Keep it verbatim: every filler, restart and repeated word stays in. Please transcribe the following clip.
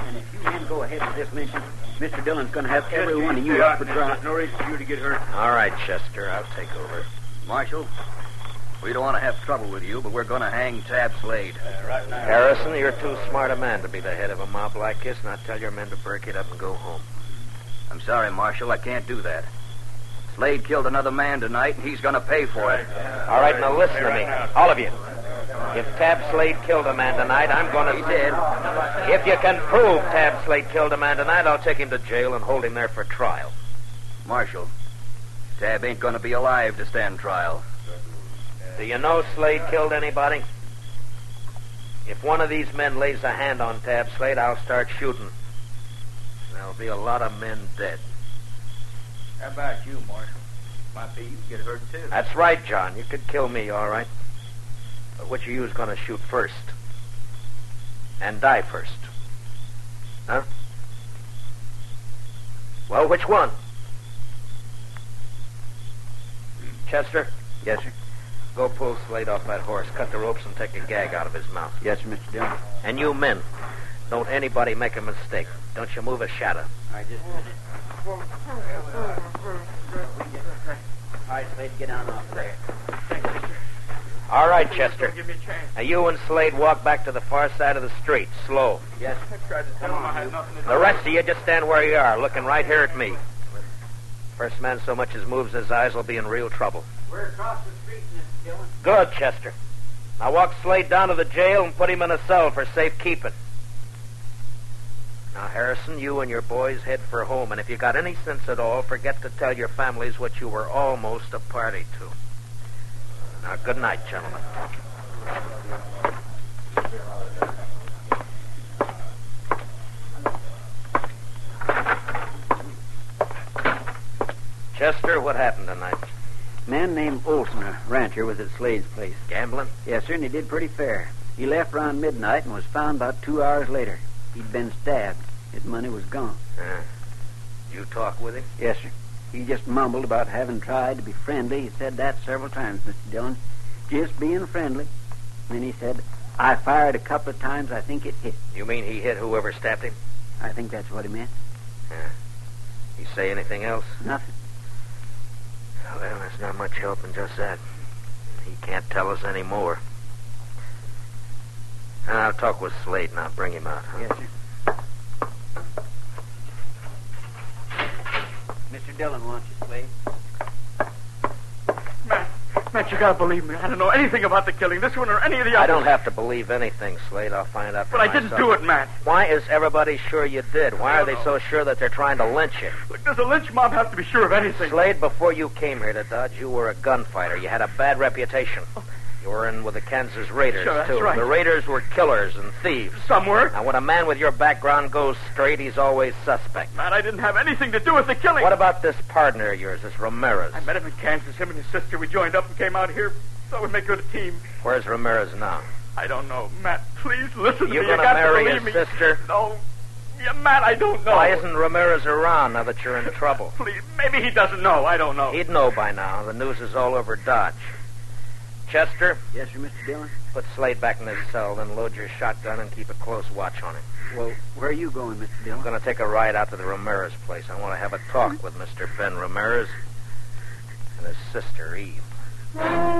And if you men go ahead with this mission, Mister Dillon's going to have every one of you up for trial. No reason for you to get hurt. All right, Chester, I'll take over. Marshal, we don't want to have trouble with you, but we're going to hang Tab Slade. Uh, right now. Harrison, you're too smart a man to be the head of a mob like this, and I'll tell your men to break it up and go home. I'm sorry, Marshal, I can't do that. Slade killed another man tonight, and he's going to pay for it. All right, now listen to me, all of you. If Tab Slade killed a man tonight, I'm going to... He did. If you can prove Tab Slade killed a man tonight, I'll take him to jail and hold him there for trial. Marshal, Tab ain't going to be alive to stand trial. Do you know Slade killed anybody? If one of these men lays a hand on Tab Slade, I'll start shooting. There'll be a lot of men dead. How about you, Marshal? Might be you get hurt, too. That's right, John. You could kill me, all right. But which of you is going to shoot first? And die first? Huh? Well, which one? Chester? Yes, sir. Go pull Slade off that horse, cut the ropes, and take a gag out of his mouth. Yes, sir, Mister Dillon. And you men, don't anybody make a mistake. Don't you move a shadow. All right, just a minute. All right, Slade, get down off there. All right, Chester. Give me a chance. Now, you and Slade walk back to the far side of the street, slow. Yes, I tried to tell him I had nothing to do. The rest of you just stand where you are, looking right here at me. First man so much as moves his eyes will be in real trouble. we're across the street, Mister Dillon. Good, Chester. Now walk Slade down to the jail and put him in a cell for safekeeping. Now, Harrison, you and your boys head for home, and if you got any sense at all, forget to tell your families what you were almost a party to. Now, good night, gentlemen. Chester, what happened tonight? A man named Olson, a rancher, was at Slade's place. Gambling? Yes, sir, and he did pretty fair. He left around midnight and was found about two hours later. He'd been stabbed. His money was gone. Uh, you talk with him? Yes, sir. He just mumbled about having tried to be friendly. He said that several times, Mister Dillon. Just being friendly. And then he said, I fired a couple of times. I think it hit. You mean he hit whoever stabbed him? I think that's what he meant. Yeah. He say anything else? Nothing. Well, there's not much help in just that. He can't tell us any more. I'll talk with Slade now. Bring him out. Huh? Yes, sir. Mister Dillon wants you, Slade. Matt, Matt, you gotta believe me. I don't know anything about the killing, this one or any of the others. I don't have to believe anything, Slade. I'll find out for But I myself. didn't do it, Matt. Why is everybody sure you did? Why are they so sure that they're trying to lynch you? Look, does a lynch mob have to be sure of anything? Slade, before you came here to Dodge, you were a gunfighter. You had a bad reputation. You were in with the Kansas Raiders, Sure, that's too. right. The Raiders were killers and thieves. Some were. Now, when a man with your background goes straight, he's always suspect. Matt, I didn't have anything to do with the killing. What about this partner of yours, this Ramirez? I met him in Kansas. Him and his sister. We joined up and came out here. Thought we'd make good a team. Where's Ramirez now? I don't know. Matt, please listen to You me. gonna you got marry to his believe me. sister? No. Yeah, Matt, I don't know. Why isn't Ramirez around now that you're in trouble? Please, maybe he doesn't know. I don't know. He'd know by now. The news is all over Dodge. Chester, Yes, sir, Mister Dillon. put Slade back in his cell, then load your shotgun and keep a close watch on him. Well, where are you going, Mister I'm Dillon? going to take a ride out to the Ramirez place. I want to have a talk with Mister Ben Ramirez and his sister, Eve.